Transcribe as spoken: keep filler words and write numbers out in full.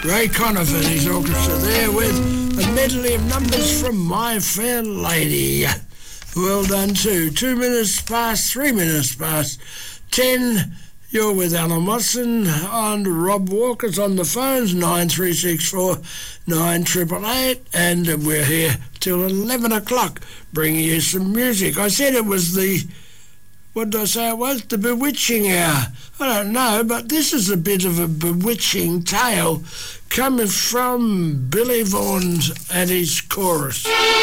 Ray Conniff and his orchestra there with a medley of numbers from My Fair Lady. Well done too. Two minutes past, three minutes past ten. You're with Alan Watson and Rob Walker's on the phones, nine three six four nine eight eight eight, and we're here till eleven o'clock bringing you some music. I said it was the, what did I say it was? The bewitching hour. I don't know, but this is a bit of a bewitching tale coming from Billy Vaughan and his chorus.